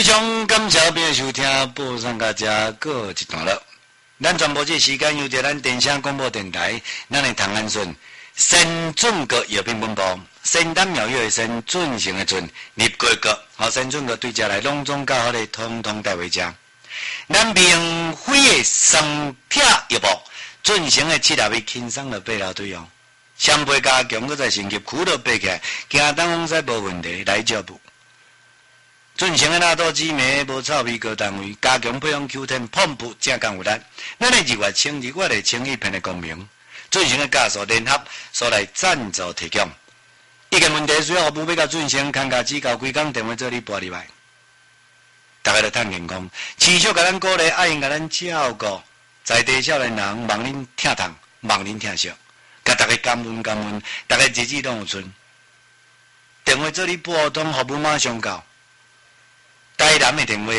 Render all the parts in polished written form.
非常感谢朋友收听，播送到这过一段落。咱全部这时间由着咱电声广播电台，咱的唐安顺先准阁药品本部，仙丹妙药的仙，准成的准，入过个，好先准阁对家来隆重教好的，通通带回家。咱明辉的生铁药部，准成的7味轻松的八老腿哦，双倍加强，搁再升级苦乐背起来，行当风使无问题来照补。准成的纳豆籽糜无臭味高单位，加强配方 Q10 pomp 正刚有力。咱的日月清日月的清一片的光明，准成的加速联合所来赞助提供。一个问题需要服务要甲准成看家指教规工电话做你拨入来。大家都趁健康，持续甲咱鼓励，爱用甲咱照顾，在地少年人望恁疼痛，望恁疼惜，甲大家感恩感恩，大家日子都有存。电话做你拨通，服务马上到。台南的电话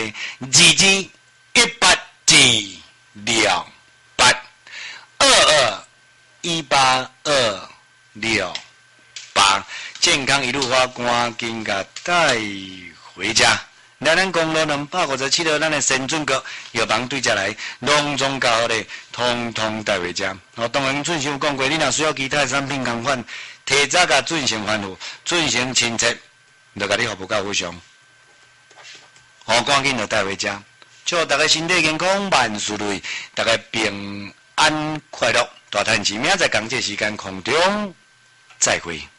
221822182268，健康一路发，赶紧甲带回家。咱公路257号，咱的先准阁药房对家来隆重教好的，通通带回家。当然准成讲过，你若需要其他产品共款，提早甲准成吩咐，准成亲切，就甲你服务到非常。赶紧就带回家，祝大家身体健康，万事如意，大家平安快乐，大赚钱。明仔载同这时间空中再会。